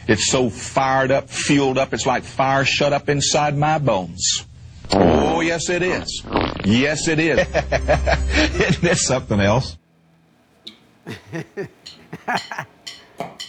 It's so fired up, fueled up, it's like fire shut up inside my bones. Oh, yes, it is. Yes, it is. Isn't that something else?